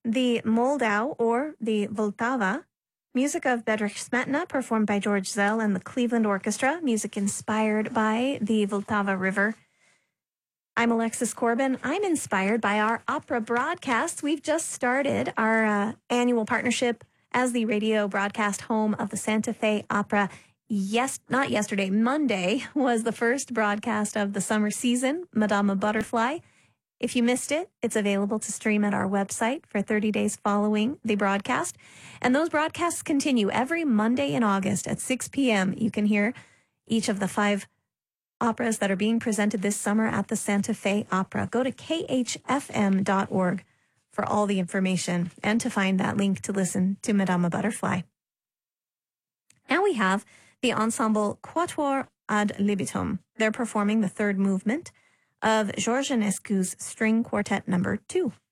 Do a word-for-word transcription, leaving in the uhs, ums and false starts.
the Moldau or the Vltava, music of Bedřich Smetana, performed by George Zell and the Cleveland Orchestra, music inspired by the Vltava River. I'm Alexis Corbin. I'm inspired by our opera broadcasts. We've just started our uh, annual partnership as the radio broadcast home of the Santa Fe Opera. Yes, not yesterday, Monday was the first broadcast of the summer season, Madama Butterfly. If you missed it, it's available to stream at our website for thirty days following the broadcast. And those broadcasts continue every Monday in August at six p.m. You can hear each of the five operas that are being presented this summer at the Santa Fe Opera. Go to k h f m dot org for all the information and to find that link to listen to Madama Butterfly. Now we have the ensemble Quatuor ad libitum. They're performing the third movement of George Enescu's String Quartet number two.